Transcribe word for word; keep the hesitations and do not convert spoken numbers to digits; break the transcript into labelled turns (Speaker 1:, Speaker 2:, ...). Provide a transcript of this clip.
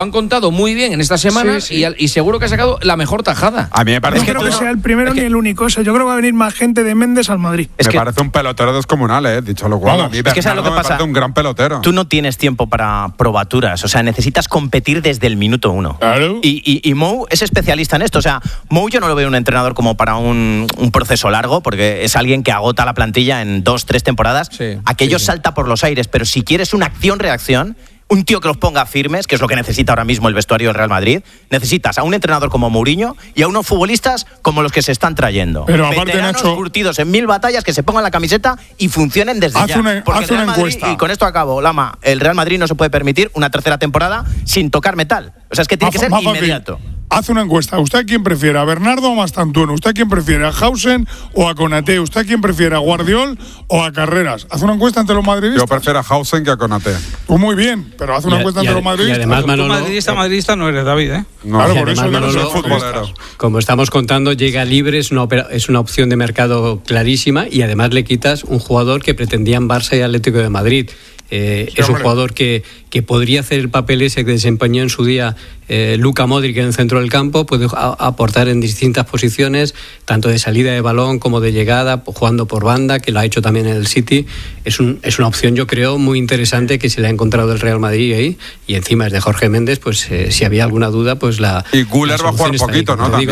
Speaker 1: han contado muy bien en estas semanas sí, sí. Y, al, y seguro que ha sacado la mejor tajada.
Speaker 2: A mí me parece
Speaker 3: no creo que,
Speaker 2: que
Speaker 3: sea el primero es que, ni el único. O sea, yo creo que va a venir más gente de Méndez al Madrid.
Speaker 2: Es
Speaker 4: me
Speaker 2: que,
Speaker 4: parece un pelotero descomunal, eh, dicho lo cual.
Speaker 2: Vamos,
Speaker 4: a mí
Speaker 2: es que
Speaker 4: Bernardo
Speaker 2: lo que
Speaker 4: me
Speaker 2: pasa,
Speaker 4: parece un gran pelotero.
Speaker 2: Tú no tienes tiempo para probaturas, o sea, necesitas competir desde el minuto uno.
Speaker 5: Claro.
Speaker 2: Y, y, y Mou es especialista en esto. O sea, Mou yo no lo veo un entrenador como para un, un proceso largo, porque es alguien que agota la plantilla en dos, tres temporadas. Sí, Aquello sí, sí. salta por los aires, pero si quieres una acción-reacción, un tío que los ponga firmes, que es lo que necesita ahora mismo el vestuario del Real Madrid, necesitas a un entrenador como Mourinho y a unos futbolistas como los que se están trayendo.
Speaker 5: Pero aparte,
Speaker 2: veteranos
Speaker 5: Nacho,
Speaker 2: curtidos en mil batallas que se pongan la camiseta y funcionen desde
Speaker 5: haz
Speaker 2: ya.
Speaker 5: Una,
Speaker 2: Porque
Speaker 5: haz
Speaker 2: el Real
Speaker 5: una
Speaker 2: Madrid,
Speaker 5: encuesta.
Speaker 2: y con esto acabo, Lama, el Real Madrid no se puede permitir una tercera temporada sin tocar metal. O sea, es que tiene
Speaker 5: más,
Speaker 2: que ser inmediato.
Speaker 5: Fácil. Haz una encuesta. ¿Usted a quién prefiere? ¿A Bernardo o a Mastantuono? ¿Usted a quién prefiere? ¿A Hausen o a Konaté? ¿Usted a quién prefiere? ¿A Guardiol o a Carreras? Haz una encuesta entre los madridistas.
Speaker 4: Yo prefiero a Hausen que a Konaté.
Speaker 5: Pues muy bien, pero haz una
Speaker 6: y,
Speaker 5: encuesta
Speaker 6: y,
Speaker 5: entre los madridistas.
Speaker 6: Y además, Manolo,
Speaker 7: tú madridista, madridista no eres, David, ¿eh?
Speaker 4: No,
Speaker 5: claro,
Speaker 6: y
Speaker 5: por
Speaker 6: además,
Speaker 5: eso
Speaker 6: Manolo,
Speaker 5: no soy
Speaker 4: futbolero.
Speaker 6: Como estamos contando, llega libre, es una, opera, es una opción de mercado clarísima y además le quitas un jugador que pretendían Barça y Atlético de Madrid. Eh, sí, es un jugador que, que podría hacer el papel ese que desempeñó en su día eh, Luka Modric en el centro del campo, puede a, aportar en distintas posiciones, tanto de salida de balón como de llegada, jugando por banda, que lo ha hecho también en el City. Es, un, es una opción, yo creo, muy interesante que se le ha encontrado el Real Madrid ahí, y encima es de Jorge Méndez, pues eh, si había alguna duda, pues la...
Speaker 4: Y Güler va a jugar un poquito, ahí, ¿no?
Speaker 6: Digo,